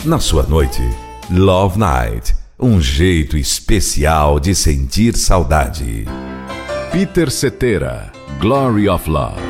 Na sua noite, Love Night, um jeito especial de sentir saudade. Peter Cetera, Glory of Love.